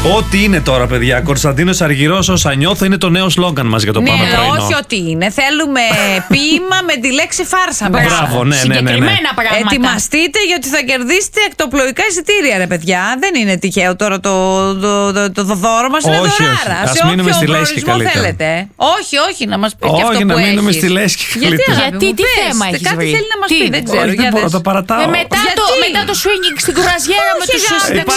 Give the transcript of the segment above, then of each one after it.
Ό,τι είναι τώρα, παιδιά. Κωνσταντίνος Αργυρός, όσα νιώθω, είναι το νέο σλόγγαν μας για το Πάμε Πρωινό. Όχι ότι είναι. Θέλουμε ποίημα με τη λέξη φάρσα. Μπράβο, ναι. Συγκεκριμένα πράγματα. Ετοιμαστείτε γιατί θα κερδίσετε εκτοπλοϊκά εισιτήρια, ρε παιδιά. Δεν είναι τυχαίο τώρα το δώρο μας. Είναι δωράρα. Ας μείνουμε στη Λέσχη καλύτερα. Θέλετε. Όχι, να μας πει και αυτό που Όχι, να μείνουμε έχεις. στη Λέσχη καλύτερα. Γιατί τι θέμα έχεις κάτι βρει? θέλει να μας πει, δεν ξέρω. Όχι, δεν μπορώ, το παρατάω. Μετά το swinging στην κουραζιέρα με τους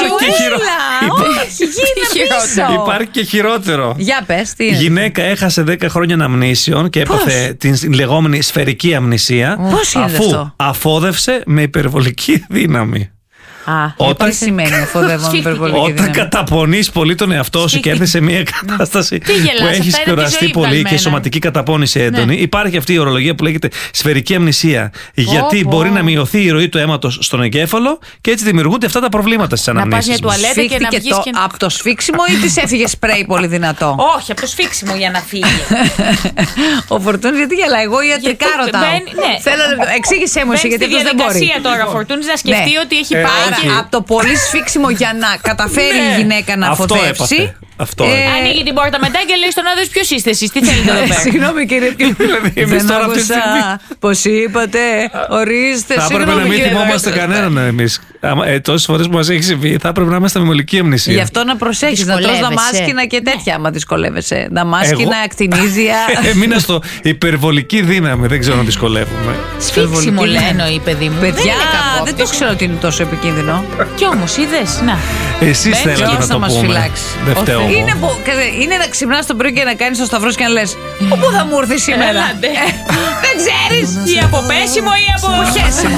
Υπάρχει και χειρότερο. Για πες, τι είναι? Γυναίκα έχασε 10 χρόνια αναμνήσεων και έπαθε την λεγόμενη σφαιρική αμνησία. Αφού αφόδευσε με υπερβολική δύναμη. Τι σημαίνει αφόδευμα με υπερβολική δύναμη? Όταν καταπονείς πολύ τον εαυτό σου και έρθεις σε μια κατάσταση που έχεις κουραστεί πολύ και σωματική καταπώνηση έντονη, υπάρχει αυτή η ορολογία που λέγεται σφαιρική αμνησία. Γιατί μπορεί να μειωθεί η ροή του αίματος στον εγκέφαλο και έτσι δημιουργούνται αυτά τα προβλήματα στις αναμνήσεις. Να πας για τουαλέτα και να βγεις και... Από το σφίξιμο ή της έφυγε σπρέι πολύ δυνατό? Όχι, από το σφίξιμο για να φύγει. Ο Φορτούνης γιατί γελάει? Εγώ ιατρικά ρωτάω. Εξήγησέ μου εσύ, γιατί αυτός δεν μπορεί. Στη διαδικασία τώρα ο Φορτούνης να σκεφτεί ότι έχει πάει. Από το πολύ σφίξιμο για να καταφέρει η γυναίκα να αφοδεύσει. Ανοίγει την πόρτα μετά και λέει στον άδερφο: ποιος είστε εσείς, τι θέλετε εδώ πέρα? Συγγνώμη κύριε, δεν άκουσα πως είπατε. Ορίστε, θα έπρεπε να μην θυμόμαστε κανέναν εμείς. Τόσες φορές που μας έχει συμβεί, θα έπρεπε να είμαστε με μολική αμνησία. Γι' αυτό να προσέχεις, να τρως δαμάσκηνα και τέτοια, άμα δυσκολεύεσαι. Δαμάσκηνα, ακτινίζια. Έμεινα στο υπερβολική δύναμη, δεν ξέρω να δυσκολεύομαι. Σφίξιμο λένε οι παιδί μου. Παιδιά, δεν το ξέρω ότι είναι τόσο επικίνδυνο. Κι όμως είδες, να. Εσείς θέλετε να το πούμε. Δεν φταίω. Είναι να ξυπνάς το πρωί και να κάνεις το σταυρό και να λες: πού θα μου έρθει σήμερα? Δεν ξέρεις, ή από πέσιμο ή από χέσιμο.